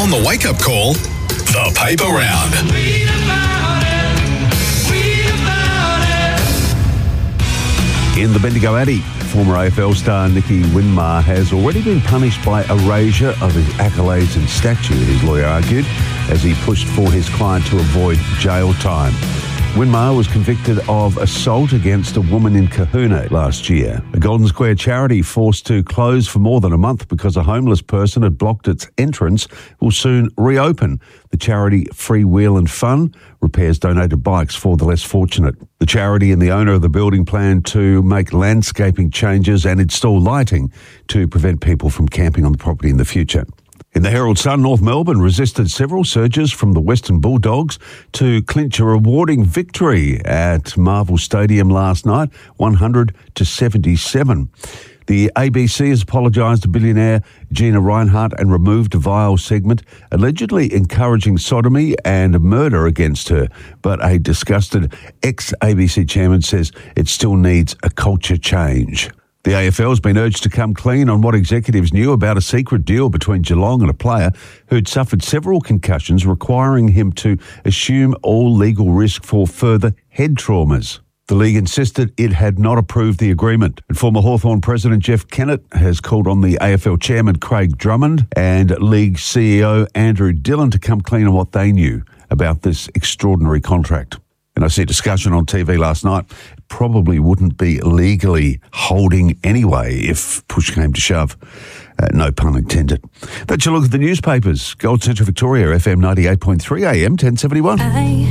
On the wake-up call, the paper round. In the Bendigo Addy, former AFL star Nicky Winmar has already been punished by erasure of his accolades and statue, his lawyer argued, as he pushed for his client to avoid jail time. Winmar was convicted of assault against a woman in Kahuna last year. A Golden Square charity forced to close for more than a month because a homeless person had blocked its entrance will soon reopen. The charity Free Wheel and Fun repairs donated bikes for the less fortunate. The charity and the owner of the building plan to make landscaping changes and install lighting to prevent people from camping on the property in the future. In the Herald Sun, North Melbourne resisted several surges from the Western Bulldogs to clinch a rewarding victory at Marvel Stadium last night, 100-77. The ABC has apologised to billionaire Gina Rinehart and removed a vile segment allegedly encouraging sodomy and murder against her. But a disgusted ex-ABC chairman says it still needs a culture change. The AFL has been urged to come clean on what executives knew about a secret deal between Geelong and a player who'd suffered several concussions, requiring him to assume all legal risk for further head traumas. The league insisted it had not approved the agreement. And former Hawthorn president Jeff Kennett has called on the AFL chairman Craig Drummond and league CEO Andrew Dillon to come clean on what they knew about this extraordinary contract. And I see a discussion on TV last night. It probably wouldn't be legally holding anyway if push came to shove. No pun intended. That's your look at the newspapers. Gold Central Victoria, FM 98.3 AM, 1071.